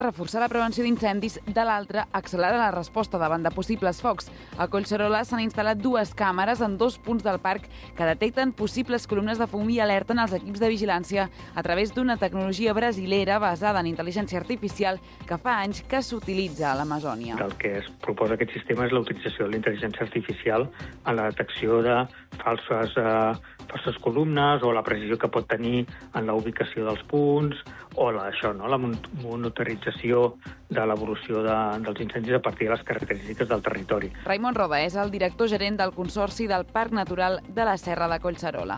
reforçar la prevenció d'incendis, de l'altra, accelerar la resposta davant de possibles focs. A Collserola s'han instal·lat 2 càmeres en 2 punts del parc que detecten possibles columnes de fum i alerten els equips de vigilància a través d'una tecnologia brasilera basada en intel·ligència artificial que fa anys que s'utilitza a l'Amazònia. El que es proposa aquest sistema és la utilització de la intel·ligència artificial en la detecció de falses columnes o la precisió que pot tenir en la ubicació dels punts o la monitorització de l'evolució dels incendis a partir de les característiques del territori. Raimon Roda és el director gerent del Consorci del Parc Natural de la Serra de Collserola.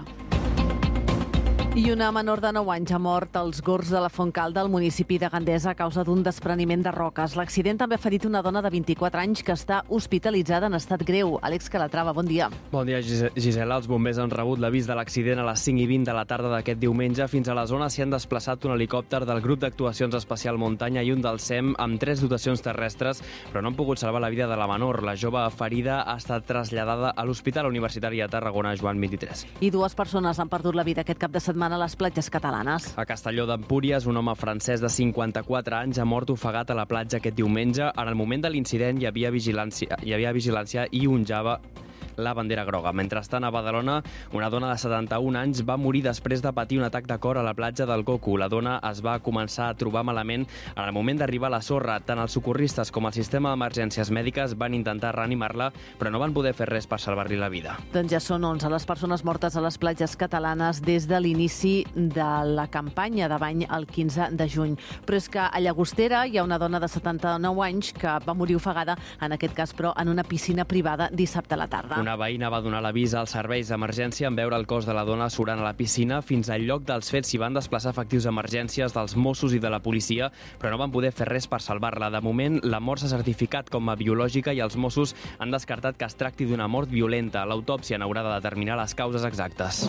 I una menor de 9 anys ha mort als Gorgs de la Fontcalda, al municipi de Gandesa, a causa d'un despreniment de roques. L'accident també ha ferit una dona de 24 anys que està hospitalitzada en estat greu. Àlex Calatrava, bon dia. Bon dia, Gisela. Els bombers han rebut l'avís de l'accident a les 5:20 de la tarda d'aquest diumenge. Fins a la zona s'hi han desplaçat un helicòpter del grup d'actuacions especial muntanya i un del SEM amb 3 dotacions terrestres, però no han pogut salvar la vida de la menor. La jove ferida ha estat traslladada a l'Hospital Universitari de Tarragona Joan 23. I 2 persones han perdut la vida aquest cap de setmana a les platges catalanes. A Castelló d'Empúries, un home francès de 54 anys ha mort ofegat a la platja aquest diumenge. En el moment de l'incident hi havia vigilància i onjava la bandera groga. Mentrestant, a Badalona, una dona de 71 anys va morir després de patir un atac de cor a la platja del Coco. La dona es va començar a trobar malament en el moment d'arribar a la sorra. Tant els socorristes com el sistema d'emergències mèdiques van intentar reanimar-la, però no van poder fer res per salvar-li la vida. Doncs ja són 11 les persones mortes a les platges catalanes des de l'inici de la campanya de bany el 15 de juny. Però és que a Llagostera hi ha una dona de 79 anys que va morir ofegada, en aquest cas, però, en una piscina privada dissabte a la tarda. Una veïna va donar l'avís als serveis d'emergència en veure el cos de la dona surant a la piscina. Fins al lloc dels fets s'hi van desplaçar efectius d'emergències dels Mossos i de la policia, però no van poder fer res per salvar-la. De moment, la mort s'ha certificat com a biològica i els Mossos han descartat que es tracti d'una mort violenta. L'autòpsia n'haurà de determinar les causes exactes.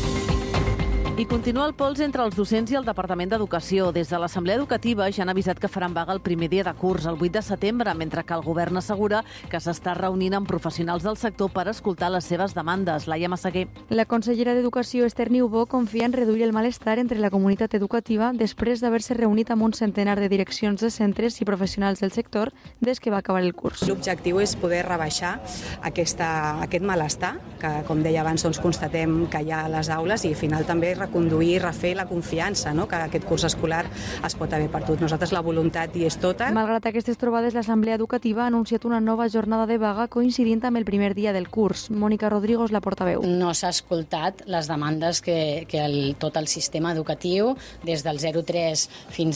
I continua el pols entre els docents i el Departament d'Educació. Des de l'Assemblea Educativa ja han avisat que faran vaga el primer dia de curs, el 8 de setembre, mentre que el govern assegura que s'està reunint amb professionals del sector per escoltar les seves demandes. Laia Massaguer. La consellera d'Educació, Esther Niubó, confia en reduir el malestar entre la comunitat educativa després d'haver-se reunit amb un centenar de direccions de centres i professionals del sector des que va acabar el curs. L'objectiu és poder rebaixar aquest malestar, que, com deia abans, constatem que hi ha a les aules, i al final també reconduir, refer la confiança, no?, que aquest curs escolar es pot haver perdut. Nosaltres la voluntat hi és tota. Malgrat aquestes trobades, l'Assemblea Educativa ha anunciat una nova jornada de vaga coincidint amb el primer dia del curs. Mònica Rodrigo és la portaveu. No s'ha escoltat les demandes que tot el sistema educatiu, des del 0-3 fins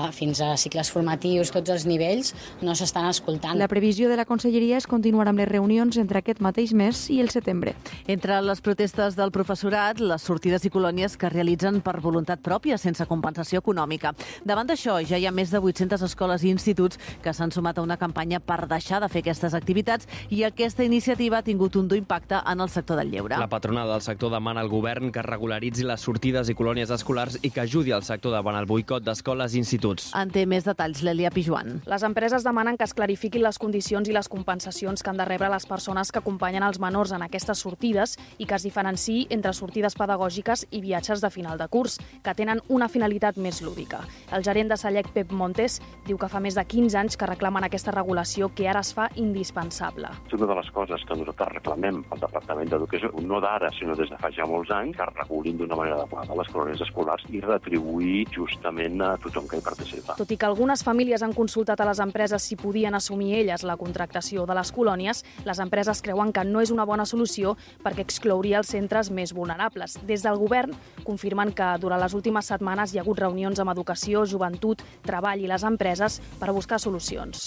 a cicles formatius, tots els nivells, no s'estan escoltant. La previsió de la Conselleria és continuar amb les reunions entre aquest mateix mes i el setembre. Entre les protestes del professorat, les sortides i colònies que realitzen per voluntat pròpia, sense compensació econòmica. Davant d'això, ja hi ha més de 800 escoles i instituts que s'han sumat a una campanya per deixar de fer aquestes activitats, i aquesta iniciativa ha tingut un dur impacte en el sector del lleure. La patronal del sector demana al govern que regularitzi les sortides i colònies escolars i que ajudi al sector davant el boicot d'escoles i instituts. En té més detalls l'Elia Pijuan. Les empreses demanen que es clarifiquin les condicions i les compensacions que han de rebre les persones que acompanyen els menors en aquestes sortides i que es diferenciï entre sortides pedagògiques i viatges de final de curs, que tenen una finalitat més lúdica. El gerent de Sallec, Pep Montes, diu que fa més de 15 anys que reclamen aquesta regulació, que ara es fa indispensable. És una de les coses que nosaltres reclamem al Departament d'Educació, no d'ara, sinó des de fa ja molts anys, que regulin d'una manera adequada les colònies escolars i retribuir justament a tothom que hi participa. Tot i que algunes famílies han consultat a les empreses si podien assumir elles la contractació de les colònies, les empreses creuen que no és una bona solució perquè exclouria els centres més vulnerables. Des del govern confirmen que durant les últimes setmanes hi ha hagut reunions amb Educació, Joventut, Treball i les empreses per buscar solucions.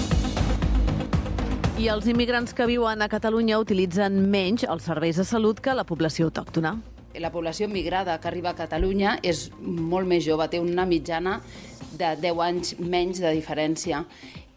I els immigrants que viuen a Catalunya utilitzen menys els serveis de salut que la població autòctona. La població migrada que arriba a Catalunya és molt més jove, té una mitjana de 10 anys menys de diferència.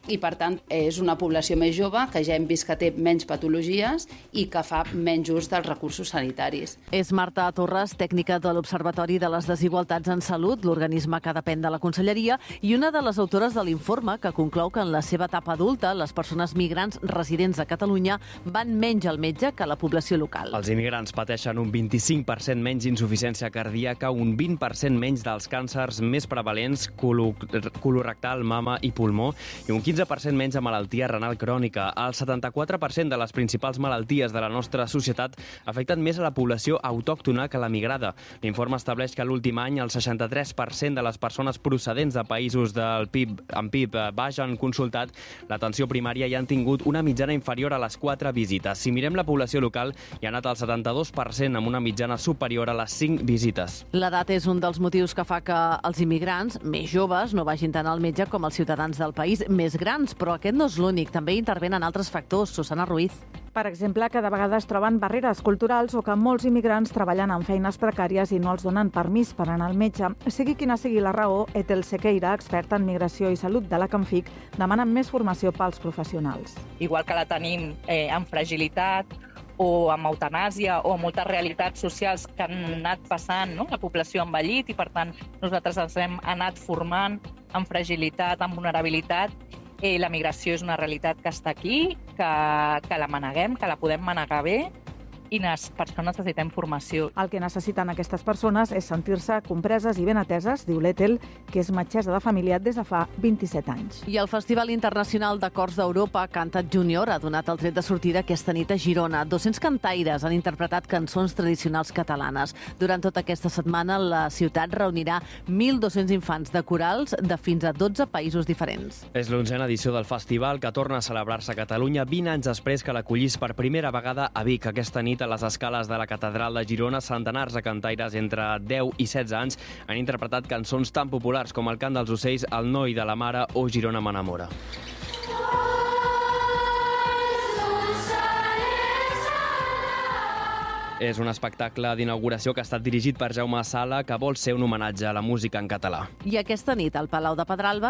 i, per tant, és una població més jove que ja hem vist que té menys patologies i que fa menys ús dels recursos sanitaris. És Marta Torres, tècnica de l'Observatori de les Desigualtats en Salut, l'organisme que depèn de la Conselleria, i una de les autores de l'informe que conclou que en la seva etapa adulta les persones migrants residents a Catalunya van menys al metge que la població local. Els immigrants pateixen un 25% menys insuficiència cardíaca, un 20% menys dels càncers més prevalents, colorectal, mama i pulmó, i un 15% menys de malaltia renal crònica. El 74% de les principals malalties de la nostra societat afecten més a la població autòctona que la migrada. L'informe estableix que l'últim any el 63% de les persones procedents de països del PIB baix han consultat l'atenció primària i han tingut una mitjana inferior a les 4 visites. Si mirem la població local, hi ha anat al 72% amb una mitjana superior a les 5 visites. L'edat és un dels motius que fa que els immigrants més joves no vagin tant al metge com els ciutadans del país més grans, però aquest no és l'únic. També intervenen altres factors. Susana Ruiz. Per exemple, que de vegades troben barreres culturals o que molts immigrants treballen en feines precàries i no els donen permís per anar al metge. Sigui quina sigui la raó, Ethel Sequeira, experta en migració i salut de la Camfic, demana més formació pels professionals. Igual que la tenim en fragilitat o amb eutanàsia o amb moltes realitats socials que han anat passant, no? La població ha envellit i, per tant, nosaltres ens hem anat formant en fragilitat, en vulnerabilitat. La migració és una realitat que està aquí, que la maneguem, que la podem manegar bé, i per això necessitem formació. El que necessiten aquestes persones és sentir-se compreses i ben ateses, diu l'Ethel, que és metgessa de família des de fa 27 anys. I el Festival Internacional de Cors d'Europa, Cantat Júnior, ha donat el tret de sortida aquesta nit a Girona. 200 cantaires han interpretat cançons tradicionals catalanes. Durant tota aquesta setmana, la ciutat reunirà 1.200 infants de corals de fins a 12 països diferents. És l'11a edició del festival que torna a celebrar-se a Catalunya 20 anys després que l'acollís per primera vegada a Vic. Aquesta nit, a les escales de la Catedral de Girona, centenars de cantaires entre 10 i 16 anys han interpretat cançons tan populars com El cant dels ocells, El noi de la mare o Girona m'enamora. És un espectacle d'inauguració que ha estat dirigit per Jaume Sala, que vol ser un homenatge a la música en català. I aquesta nit, al Palau de Pedralba,